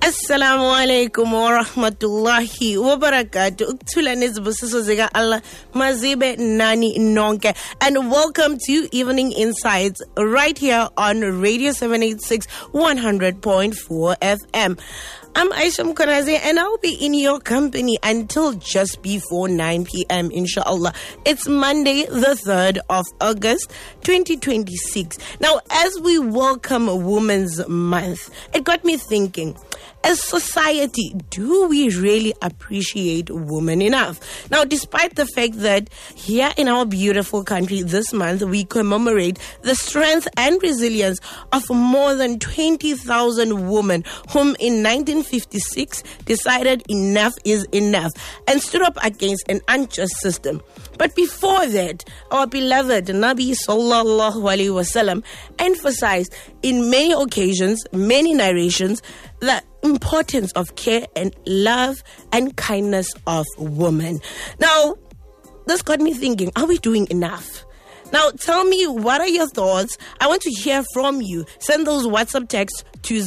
Assalamu alaikum wa rahmatullahi wa barakatuh. Uktulani zibusiso zika Allah mazibe nani nonke. And welcome to Evening Insights right here on Radio 786 100.4 FM. I'm Aisha Mukanazi and I'll be in your company until just before 9 p.m. inshallah. It's Monday, the 3rd of August, 2026. Now, as we welcome Women's Month, it got me thinking, as society, do we really appreciate women enough? Now, despite the fact that here in our beautiful country this month, we commemorate the strength and resilience of more than 20,000 women whom in 1956 decided enough is enough and stood up against an unjust system. But before that, our beloved Nabi Sallallahu Alaihi Wasallam emphasized in many occasions, many narrations, the importance of care and love and kindness of women. Now, this got me thinking, are we doing enough? Now, tell me, what are your thoughts? I want to hear from you. Send those WhatsApp texts to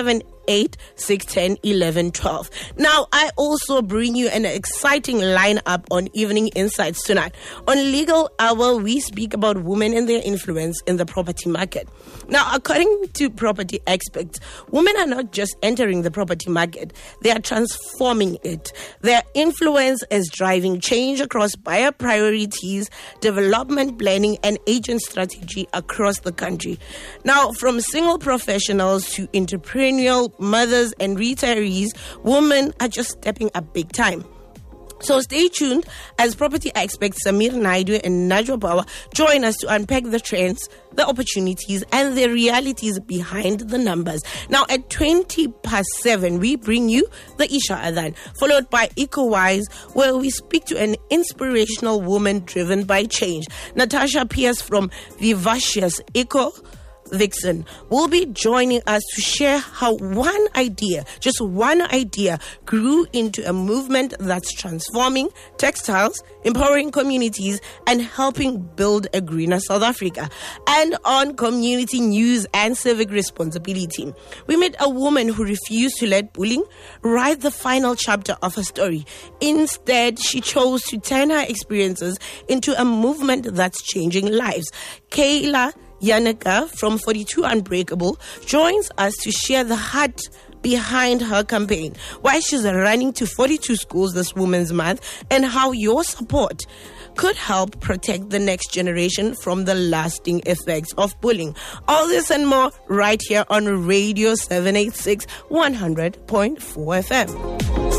078-610-1112. Now, I also bring you an exciting lineup on Evening Insights tonight. On Legal Hour, we speak about women and their influence in the property market. Now, according to property experts, women are not just entering the property market, they are transforming it. Their influence is driving change across buyer priorities, development planning, and agent strategy across the country. Now, from single professionals to entrepreneurial mothers and retirees, women are just stepping up big time. So stay tuned as property experts Samir Naidu and Najwa Bawa join us to unpack the trends, the opportunities, and the realities behind the numbers. Now at 7:20, we bring you the Isha Adhan, followed by EcoWise, where we speak to an inspirational woman driven by change. Natasha Pierce from Vivacious Eco Vixen will be joining us to share how one idea, just one idea, grew into a movement that's transforming textiles, empowering communities, and helping build a greener South Africa. And on community news and civic responsibility, we met a woman who refused to let bullying write the final chapter of her story. Instead, she chose to turn her experiences into a movement that's changing lives. Kayla Yannicka from 42 Unbreakable joins us to share the heart behind her campaign, why she's running to 42 schools this Women's Month, and how your support could help protect the next generation from the lasting effects of bullying. All this and more right here on Radio 786 100.4 FM.